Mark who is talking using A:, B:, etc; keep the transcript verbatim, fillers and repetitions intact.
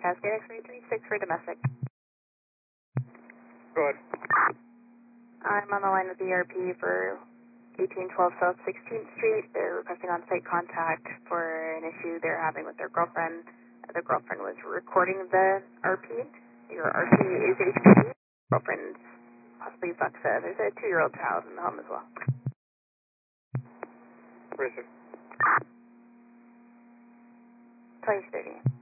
A: Cascade X-ray three six for domestic.
B: Go ahead.
A: I'm on the line with the E R P for eighteen twelve South sixteenth Street. They're requesting on-site contact for an issue they're having with their girlfriend. The girlfriend was recording the R P. Your R P is H P D. Girlfriend possibly Buxa. There's a two-year-old child in the home as well.
B: Where is it?
A: twenty thirty.